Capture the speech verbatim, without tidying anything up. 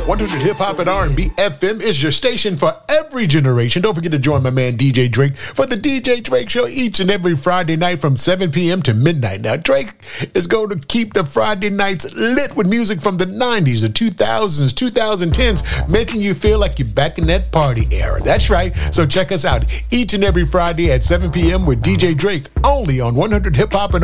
one hundred Hip Hop and R and B F M is your station for every generation. Don't forget to join my man D J Drake for the D J Drake Show each and every Friday night from seven p.m. to midnight. Now, Drake is going to keep the Friday nights lit with music from the nineties, the two thousands, twenty tens, making you feel like you're back in that party era. That's right. So check us out each and every Friday at seven p.m. with D J Drake, only on one hundred Hip Hop and